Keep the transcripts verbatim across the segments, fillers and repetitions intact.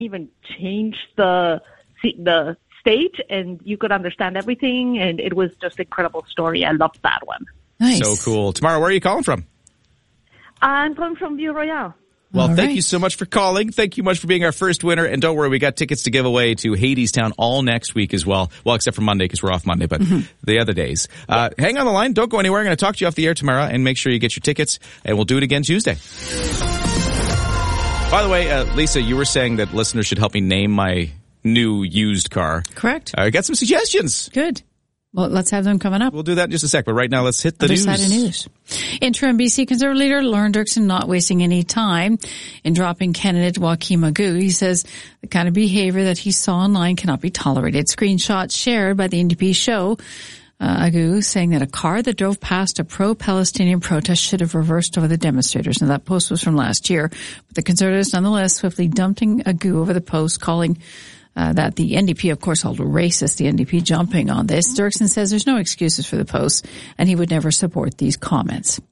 even change the the state, and you could understand everything, and it was just an incredible story. I loved that one. Nice. So cool. Tamara, where are you calling from? I'm calling from View Royale. Well, All thank right. you so much for calling. Thank you much for being our first winner. And don't worry, we got tickets to give away to Hadestown all next week as well. Well, except for Monday because we're off Monday, but mm-hmm. the other days. Uh, hang on the line. Don't go anywhere. I'm going to talk to you off the air tomorrow and make sure you get your tickets. And we'll do it again Tuesday. By the way, uh, Lisa, you were saying that listeners should help me name my new used car. Correct. I uh, got some suggestions. Good. Well, let's have them coming up. We'll do that in just a sec, but right now let's hit the Other news. side of news. Interim B C Conservative leader Lauren Dirksen not wasting any time in dropping candidate Joaquim Agu. He says the kind of behavior that he saw online cannot be tolerated. Screenshots shared by the N D P show uh, Agu saying that a car that drove past a pro-Palestinian protest should have reversed over the demonstrators. Now, that post was from last year, but the Conservatives nonetheless swiftly dumping Agu over the post, calling Uh, that the N D P, of course, called racist, the N D P jumping on this. Dirksen says there's no excuses for the post, and he would never support these comments.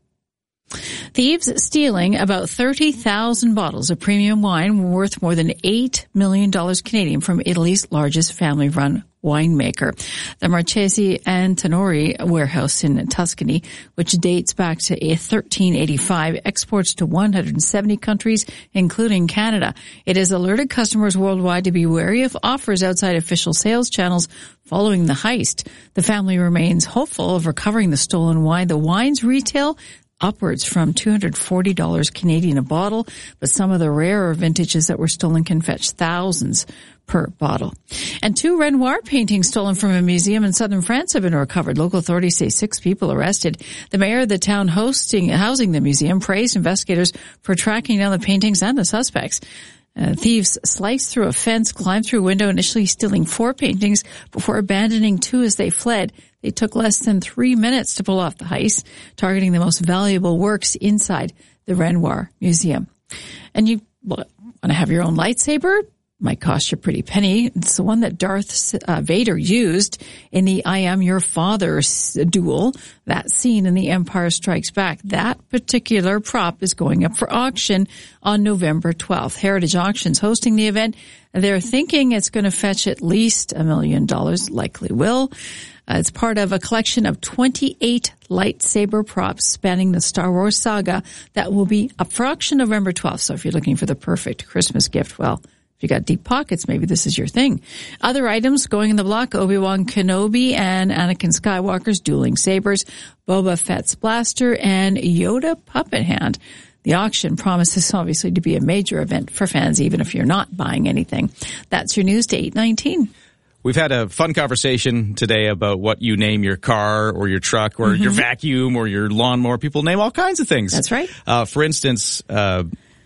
Thieves stealing about thirty thousand bottles of premium wine worth more than eight million dollars Canadian from Italy's largest family-run winemaker. The Marchesi Antinori warehouse in Tuscany, which dates back to thirteen eighty-five, exports to one hundred seventy countries, including Canada. It has alerted customers worldwide to be wary of offers outside official sales channels following the heist. The family remains hopeful of recovering the stolen wine. The wines retail upwards from two hundred forty dollars Canadian a bottle, but some of the rarer vintages that were stolen can fetch thousands per bottle. And two Renoir paintings stolen from a museum in southern France have been recovered. Local authorities say six people arrested. The mayor of the town hosting, housing the museum praised investigators for tracking down the paintings and the suspects. Uh, thieves sliced through a fence, climbed through a window, initially stealing four paintings before abandoning two as they fled. They took less than three minutes to pull off the heist, targeting the most valuable works inside the Renoir Museum. And you want to have your own lightsaber? Might cost you a pretty penny. It's the one that Darth uh, Vader used in the I Am Your Father duel, that scene in The Empire Strikes Back. That particular prop is going up for auction on November twelfth. Heritage Auctions hosting the event. They're thinking it's going to fetch at least a million dollars, likely will. Uh, it's part of a collection of twenty-eight lightsaber props spanning the Star Wars saga that will be up for auction November twelfth. So if you're looking for the perfect Christmas gift, well, if you got deep pockets, maybe this is your thing. Other items going in the block, Obi-Wan Kenobi and Anakin Skywalker's dueling sabers, Boba Fett's blaster, and Yoda puppet hand. The auction promises obviously to be a major event for fans, even if you're not buying anything. That's your news to eight nineteen. We've had a fun conversation today about what you name your car or your truck or mm-hmm. your vacuum or your lawnmower. People name all kinds of things. That's right. Uh, for instance, uh,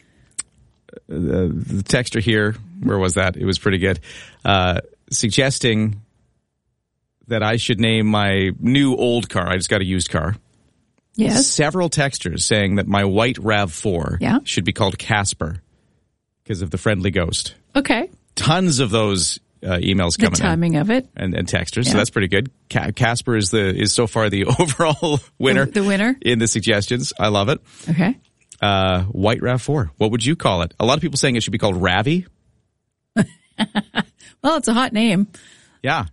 the, the texter here, where was that? It was pretty good. Uh, suggesting that I should name my new old car. I just got a used car. Yes. Several texters saying that my white RAV four yeah. should be called Casper because of the friendly ghost. Okay. Tons of those uh, emails coming in. The timing in. of it. And, and texters, yeah. so that's pretty good. Ca- Casper is the is so far the overall winner. The, the winner? In the suggestions. I love it. Okay. Uh, white RAV four. What would you call it? A lot of people saying it should be called Ravi. Well, it's a hot name. Yeah.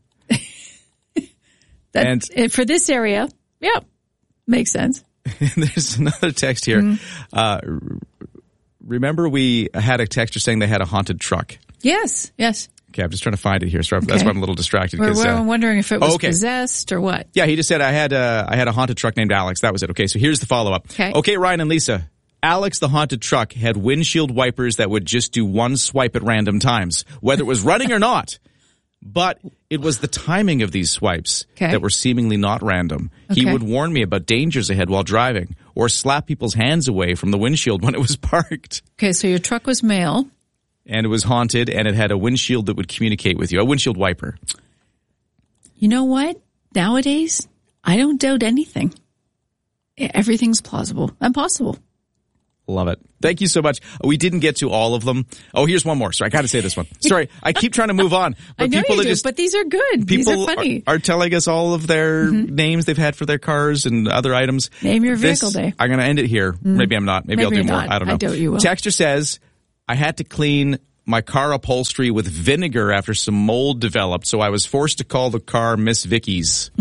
That, and for this area, yeah, makes sense. There's another text here. Mm-hmm. Uh, remember we had a texter saying they had a haunted truck? Yes, yes. Okay, I'm just trying to find it here. So okay. That's why I'm a little distracted. We're, we're uh, wondering if it was oh, okay. possessed or what. Yeah, he just said I had a, I had a haunted truck named Alex. That was it. Okay, so here's the follow-up. Okay. Okay, Ryan and Lisa. Alex, the haunted truck, had windshield wipers that would just do one swipe at random times, whether it was running or not. But it was the timing of these swipes okay. that were seemingly not random. Okay. He would warn me about dangers ahead while driving or slap people's hands away from the windshield when it was parked. Okay, so your truck was male. And it was haunted, and it had a windshield that would communicate with you, a windshield wiper. You know what? Nowadays, I don't doubt anything. Everything's plausible and possible. Love it. Thank you so much. We didn't get to all of them. Oh, here's one more. Sorry, I got to say this one. Sorry, I keep trying to move on. But I know people you are do, just, but these are good. These people are funny. Are, are telling us all of their mm-hmm. names they've had for their cars and other items. Name your this, vehicle day. I'm going to end it here. Mm. Maybe I'm not. Maybe, Maybe I'll do you're more. not. I don't know. I doubt you will. Texter says, I had to clean my car upholstery with vinegar after some mold developed, so I was forced to call the car Miss Vicky's.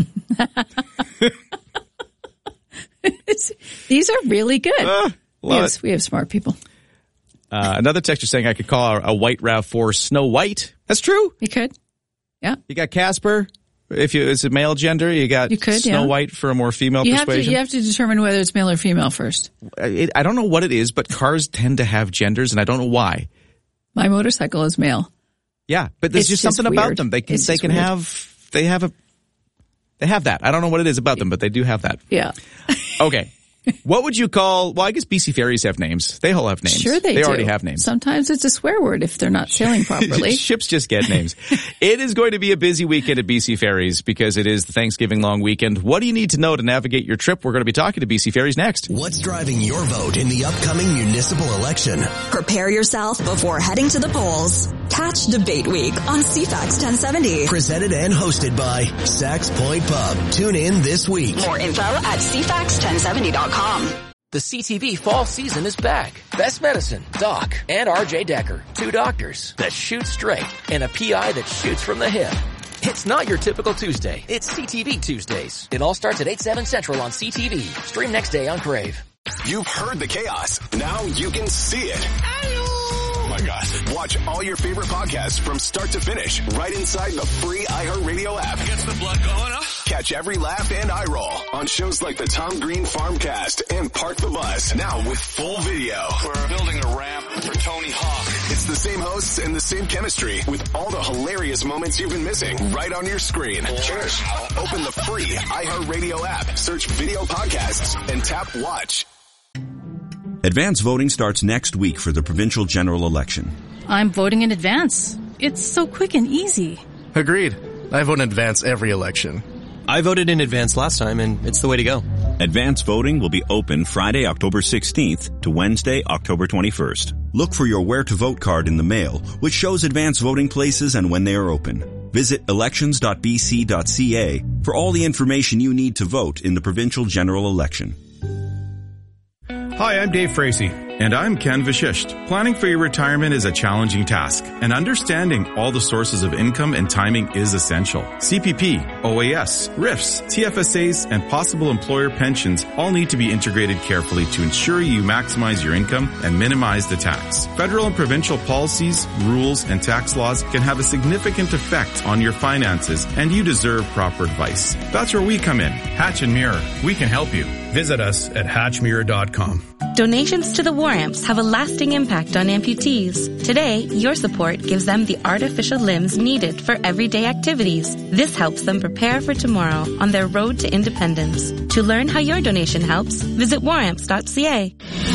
These are really good. Uh, yes, we have smart people. Uh, another texter saying I could call a, a white RAV four Snow White. That's true. You could. Yeah. You got Casper. If you, it's a male gender, you got you could, Snow yeah. White for a more female you persuasion. Have to, you have to determine whether it's male or female first. It, I don't know what it is, but cars tend to have genders, and I don't know why. My motorcycle is male. Yeah, but there's It's just something just about weird. them. They can It's they just can weird. have they have a they have that. I don't know what it is about them, but they do have that. Yeah. Okay. What would you call, well, I guess B C ferries have names. They all have names. Sure they, they do. already have names. Sometimes it's a swear word if they're not sailing properly. Ships just get names. It is going to be a busy weekend at B C Ferries because it is the Thanksgiving long weekend. What do you need to know to navigate your trip? We're going to be talking to B C Ferries next. What's driving your vote in the upcoming municipal election? Prepare yourself before heading to the polls. Catch Debate Week on C FAX ten seventy. Presented and hosted by Sax Point Pub. Tune in this week. More info at C FAX ten seventy dot com. The C T V fall season is back. Best Medicine, Doc, and R J Decker. Two doctors that shoot straight and a P I that shoots from the hip. It's not your typical Tuesday. It's C T V Tuesdays. It all starts at eight, seven Central on C T V. Stream next day on Crave. You've heard the chaos. Now you can see it. Oh my God. Watch all your favorite podcasts from start to finish right inside the free iHeartRadio app. Gets the blood going up. Catch every laugh and eye roll on shows like the Tom Green Farmcast and Park the Bus. Now with full video. We're building a ramp for Tony Hawk. It's the same hosts and the same chemistry with all the hilarious moments you've been missing right on your screen. Cheers. Open the free iHeartRadio app, search video podcasts, and tap watch. Advance voting starts next week for the provincial general election. I'm voting in advance. It's so quick and easy. Agreed. I vote in advance every election. I voted in advance last time, and it's the way to go. Advance voting will be open Friday, October sixteenth to Wednesday, October twenty-first. Look for your Where to Vote card in the mail, which shows advance voting places and when they are open. Visit elections dot b c dot c a for all the information you need to vote in the provincial general election. Hi, I'm Dave Frazee. And I'm Ken Vashisht. Planning for your retirement is a challenging task, and understanding all the sources of income and timing is essential. C P P, O A S, R I Fs, T F S As, and possible employer pensions all need to be integrated carefully to ensure you maximize your income and minimize the tax. Federal and provincial policies, rules, and tax laws can have a significant effect on your finances, and you deserve proper advice. That's where we come in. Hatch and Mirror. We can help you. Visit us at hatch mirror dot com. Donations to the War Amps have a lasting impact on amputees. Today, your support gives them the artificial limbs needed for everyday activities. This helps them prepare for tomorrow on their road to independence. To learn how your donation helps, visit war amps dot c a.